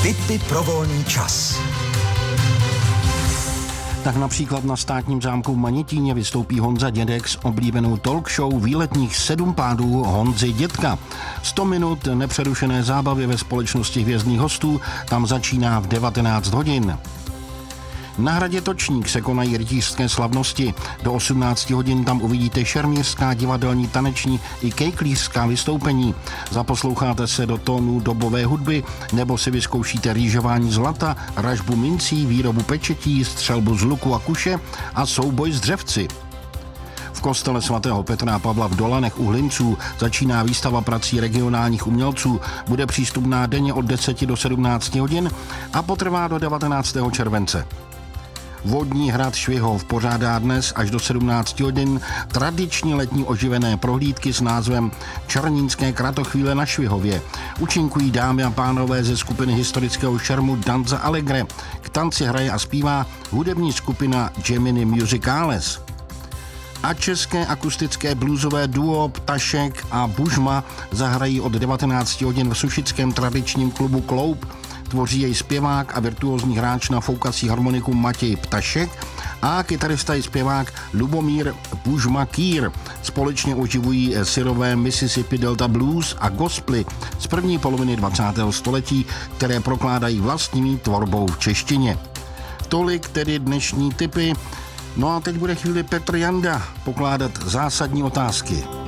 Tipy pro volný čas. Tak například na Státním zámku v Manětíně vystoupí Honza Dědek s oblíbenou talk show Výletních 7 pádů Honzy Dědka. 100 minut nepřerušené zábavy ve společnosti hvězdných hostů tam začíná v 19 hodin. Na hradě Točník se konají rytířské slavnosti. Do 18 hodin tam uvidíte šermířská, divadelní, taneční i kejklířská vystoupení. Zaposloucháte se do tónů dobové hudby nebo si vyzkoušíte rýžování zlata, ražbu mincí, výrobu pečetí, střelbu z luku a kuše a souboj s dřevci. V kostele svatého Petra a Pavla v Dolanech u Hlinců začíná výstava prací regionálních umělců. Bude přístupná denně od 10 do 17 hodin a potrvá do 19. července. Vodní hrad Švihov pořádá dnes až do 17 hodin tradiční letní oživené prohlídky s názvem Černínské kratochvíle na Švihově. Účinkují dámy a pánové ze skupiny historického šermu Danza Allegre. K tanci hraje a zpívá hudební skupina Gemini Musicales. A české akustické bluesové duo Ptašek a Bužma zahrají od 19 hodin v sušickém tradičním klubu Kloub. Tvoří jej zpěvák a virtuózní hráč na foukací harmoniku Matěj Ptašek a kytarista i zpěvák Lubomír Bužma Kýr. Společně oživují syrové Mississippi Delta Blues a gospely z první poloviny 20. století, které prokládají vlastní tvorbou v češtině. Tolik tedy dnešní tipy. No a teď bude chvíli Petr Janda pokládat zásadní otázky.